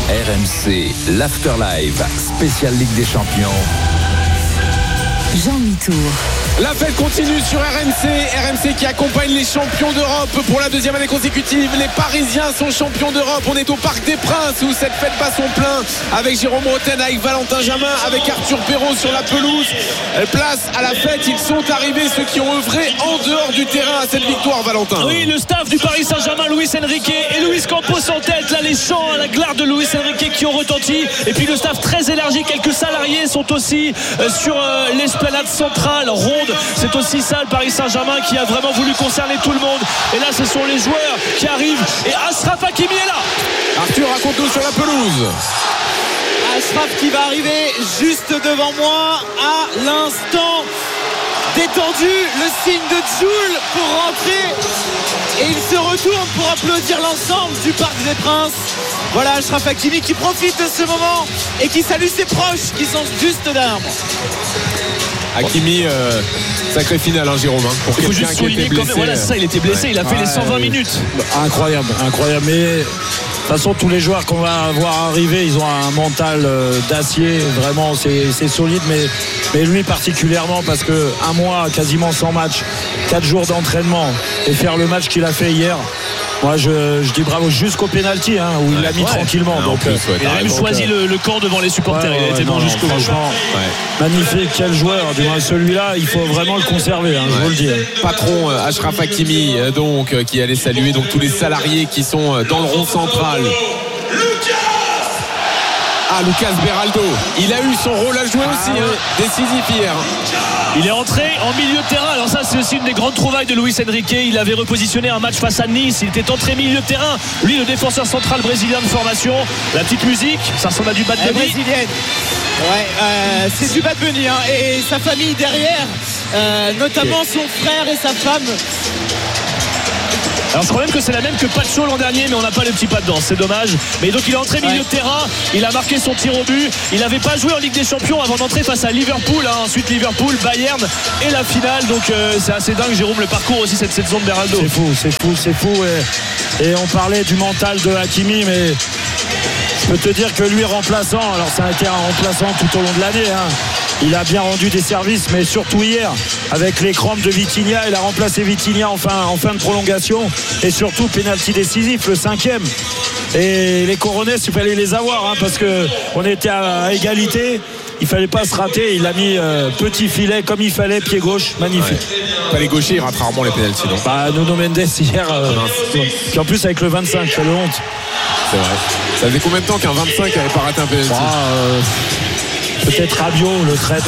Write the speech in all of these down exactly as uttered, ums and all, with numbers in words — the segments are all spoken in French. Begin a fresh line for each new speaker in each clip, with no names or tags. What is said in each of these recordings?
R M C, l'Afterlife, spécial Ligue des Champions.
Jean Mitour.
La fête continue sur R M C. R M C qui accompagne les champions d'Europe pour la deuxième année consécutive. Les Parisiens sont champions d'Europe. On est au Parc des Princes où cette fête bat son plein avec Jérôme Roten, avec Valentin Jamin, avec Arthur Perrault sur la pelouse. Place à la fête. Ils sont arrivés, ceux qui ont œuvré en dehors du terrain à cette victoire, Valentin.
Oui, le staff du Paris Saint-Germain, Luis Enrique et Luis Campos en tête. Là, les chants à la gloire de Luis Enrique qui ont retenti. Et puis le staff très élargi. Quelques salariés sont aussi sur l'esplanade centrale ronde. C'est aussi ça le Paris Saint-Germain qui a vraiment voulu concerner tout le monde. Et là ce sont les joueurs qui arrivent. Et Achraf Hakimi est là.
Arthur, raconte-nous sur la pelouse.
Achraf qui va arriver juste devant moi à l'instant. Détendu, le signe de Djoul pour rentrer. Et il se retourne pour applaudir l'ensemble du Parc des Princes. Voilà Achraf Hakimi qui profite de ce moment et qui salue ses proches qui sont juste derrière moi.
Hakimi, euh, sacré finale, hein, Jérôme. Hein, pour
il faut juste souligner quand même. Voilà, ça, il était blessé. Ouais. Il a fait ouais, les cent vingt minutes.
Incroyable, incroyable. Mais de toute façon, tous les joueurs qu'on va voir arriver, ils ont un mental euh, d'acier. Vraiment, c'est, c'est solide. Mais, mais lui particulièrement, parce que un mois, quasiment sans match, quatre jours d'entraînement et faire le match qu'il a fait hier. Moi je, je dis bravo jusqu'au pénalty hein, où ouais, il l'a mis ouais. tranquillement ouais, donc,
plus, ouais, il a même choisi euh, le, le camp devant les supporters. Ouais, il a été ouais, bon non, jusqu'au
franchement ouais. Magnifique, quel joueur. Du moins celui-là il faut vraiment le conserver hein, ouais. je vous le dis.
Patron euh, Achraf Hakimi euh, donc euh, qui allait saluer donc tous les salariés qui sont euh, dans le rond central. Ah, Lucas Beraldo, il a eu son rôle à jouer ah, aussi, oui. hein, décisif hier.
Il est entré en milieu de terrain. Alors ça c'est aussi une des grandes trouvailles de Luis Enrique. Il avait repositionné un match face à Nice. Il était entré milieu de terrain. Lui le défenseur central brésilien de formation. La petite musique, ça ressemble à du Bad Bunny.
Brésilienne. Ouais, euh, c'est du Bad Bunny hein. Et sa famille derrière, euh, notamment son frère et sa femme.
Alors je crois même que c'est la même que Pacho l'an dernier, mais on n'a pas les petits pas dedans, c'est dommage. Mais donc il est entré milieu ouais. de terrain, il a marqué son tir au but. Il n'avait pas joué en Ligue des Champions avant d'entrer face à Liverpool hein. Ensuite Liverpool, Bayern et la finale. Donc euh, c'est assez dingue Jérôme, le parcours aussi cette saison de Beraldo.
C'est fou, c'est fou, c'est fou et, et on parlait du mental de Hakimi, mais je peux te dire que lui remplaçant, alors ça a été un remplaçant tout au long de l'année hein. Il a bien rendu des services, mais surtout hier, avec les crampes de Vitinha, il a remplacé Vitinha en fin, en fin de prolongation. Et surtout, pénalty décisif, le cinquième. Et les Coronets, il fallait les avoir, hein, parce qu'on était à égalité. Il fallait pas se rater. Il a mis euh, petit filet comme il fallait, pied gauche, magnifique.
Ouais. Les gauchers, ils ratent rarement les pénaltys, non
bah, Nuno Mendes hier. Euh, puis en plus, avec le vingt-cinq, c'est le honte.
C'est vrai. Ça faisait combien de temps qu'un vingt-cinq n'avait pas raté un pénalty
bah, euh... Peut-être Rabiot, le traître.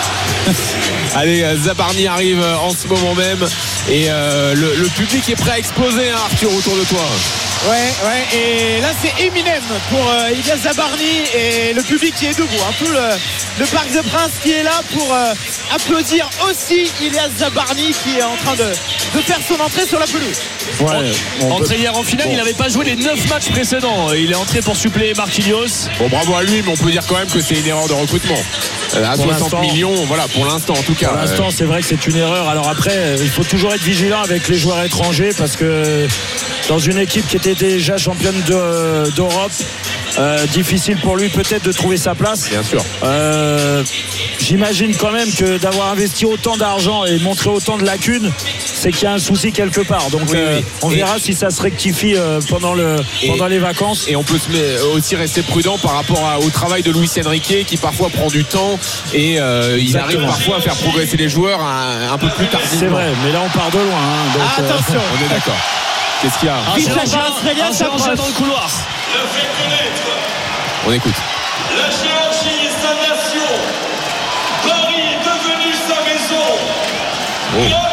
Allez, Zabarni arrive en ce moment même. Et euh, le, le public est prêt à exploser, hein, Arthur, autour de toi.
Ouais, ouais, et là c'est Eminem pour euh, Ilyas Zabarni et le public qui est debout. Hein, tout le, le Parc des Princes qui est là pour euh, applaudir aussi Ilyas Zabarni qui est en train de, de faire son entrée sur la pelouse.
Ouais, entré hier en finale, bon. Il n'avait pas joué les neuf matchs précédents. Il est entré pour suppléer Marquinhos.
Bon, bravo à lui, mais on peut dire quand même que c'est une erreur de recrutement. Euh, à pour soixante millions, voilà, pour l'instant en tout cas.
Pour l'instant, euh... c'est vrai que c'est une erreur. Alors après, il faut toujours être vigilant avec les joueurs étrangers parce que dans une équipe qui était déjà championne de, d'Europe, euh, difficile pour lui peut-être de trouver sa place.
Bien sûr.
Euh, j'imagine quand même que d'avoir investi autant d'argent et montrer autant de lacunes, c'est qu'il y a un souci quelque part. Donc oui, euh, oui. on et verra si ça se rectifie euh, pendant, le, pendant les vacances.
Et on peut aussi rester prudent par rapport à, au travail de Luis Enrique qui parfois prend du temps et euh, il arrive parfois à faire progresser les joueurs un, un peu plus tardivement.
C'est vrai, mais là on part de loin. Hein, donc,
ah, attention,
euh, on est d'accord. Qu'est-ce qu'il y a?
Un géant dans le couloir.
On écoute.
La Géorgie est sa nation. Paris est devenu sa maison. Oh.